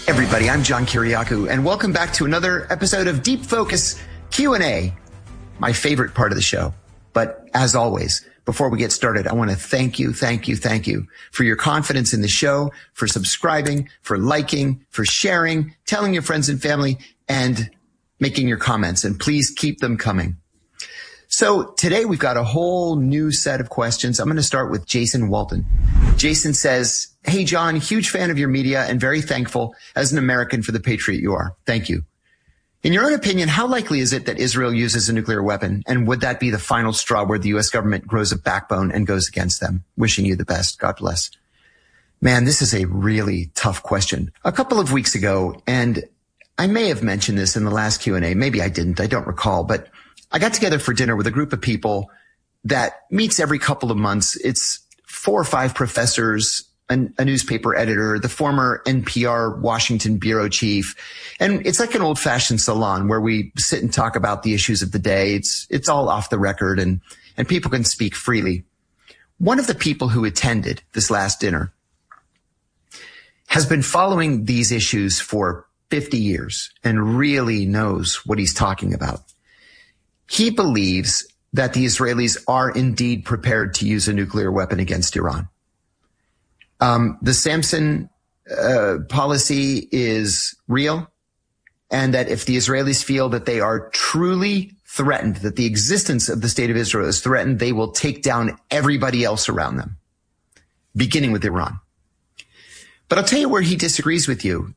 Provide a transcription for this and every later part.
Everybody, I'm John Kiriakou, and welcome back to another episode of Deep Focus Q&A, my favorite part of the show. But as always, before we get started, I want to thank you for your confidence in the show, for subscribing, for liking, for sharing, telling your friends and family, and making your comments. And please keep them coming. So today we've got a whole new set of questions. I'm going to start with Jason Walton. Jason says, "Hey, John, huge fan of your media and very thankful as an American for the patriot you are. Thank you. In your own opinion, how likely is it that Israel uses a nuclear weapon? And would that be the final straw where the U.S. government grows a backbone and goes against them? Wishing you the best. God bless." Man, this is a really tough question. A couple of weeks ago, and I may have mentioned this in the last Q&A, maybe I didn't, I don't recall, but I got together for dinner with a group of people that meets every couple of months. It's 4 or 5 professors, a newspaper editor, the former NPR Washington bureau chief. And it's like an old fashioned salon where we sit and talk about the issues of the day. It's all off the record and people can speak freely. One of the people who attended this last dinner has been following these issues for 50 years and really knows what he's talking about. He believes that the Israelis are indeed prepared to use a nuclear weapon against Iran. The Samson policy is real, and that if the Israelis feel that they are truly threatened, that the existence of the state of Israel is threatened, they will take down everybody else around them, beginning with Iran. But I'll tell you where he disagrees with you.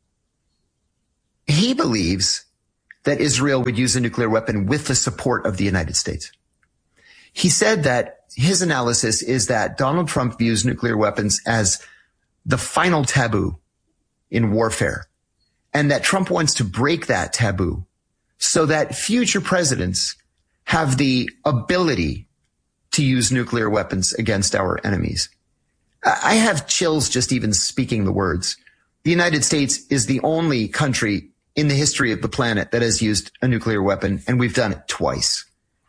He believes that Israel would use a nuclear weapon with the support of the United States. He said that his analysis is that Donald Trump views nuclear weapons as the final taboo in warfare, and that Trump wants to break that taboo so that future presidents have the ability to use nuclear weapons against our enemies. I have chills just even speaking the words. The United States is the only country in the history of the planet that has used a nuclear weapon, and we've done it twice.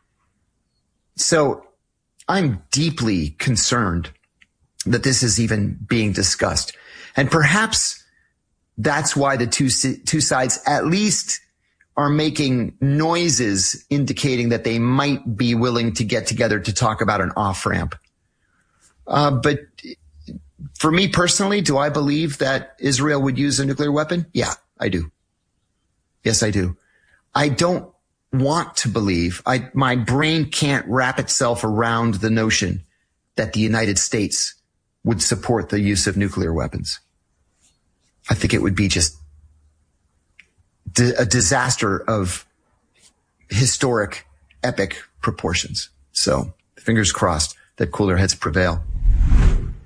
So I'm deeply concerned that this is even being discussed. And perhaps that's why the two sides at least are making noises indicating that they might be willing to get together to talk about an off-ramp. But for me personally, do I believe that Israel would use a nuclear weapon? Yeah, I do. Yes, I do. I don't want to believe. My brain can't wrap itself around the notion that the United States would support the use of nuclear weapons. I think it would be just a disaster of historic, epic proportions. So fingers crossed that cooler heads prevail.